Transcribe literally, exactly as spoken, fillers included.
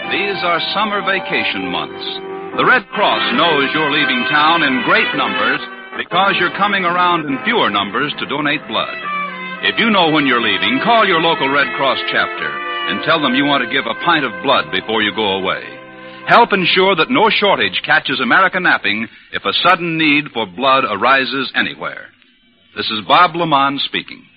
These are summer vacation months. The Red Cross knows you're leaving town in great numbers because you're coming around in fewer numbers to donate blood. If you know when you're leaving, call your local Red Cross chapter and tell them you want to give a pint of blood before you go away. Help ensure that no shortage catches America napping if a sudden need for blood arises anywhere. This is Bob Lamont speaking.